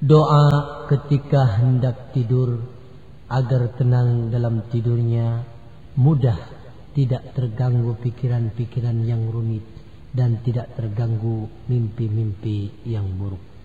Doa ketika hendak tidur agar tenang dalam tidurnya, mudah, tidak terganggu pikiran-pikiran yang rumit dan tidak terganggu mimpi-mimpi yang buruk.